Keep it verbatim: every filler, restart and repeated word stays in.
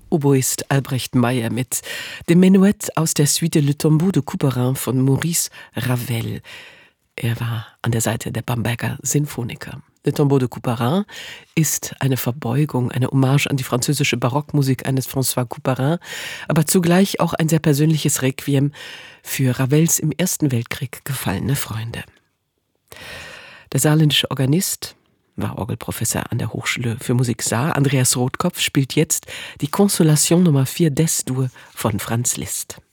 Oboist Albrecht Meyer mit dem Menuett aus der Suite Le Tombeau de Couperin von Maurice Ravel. Er war an der Seite der Bamberger Sinfoniker. Le Tombeau de Couperin ist eine Verbeugung, eine Hommage an die französische Barockmusik eines François Couperin, aber zugleich auch ein sehr persönliches Requiem für Ravels im Ersten Weltkrieg gefallene Freunde. Der saarländische Organist war Orgelprofessor an der Hochschule für Musik Saar. Andreas Rotkopf spielt jetzt die Consolation Nummer vier d'Es-Dur von Franz Liszt.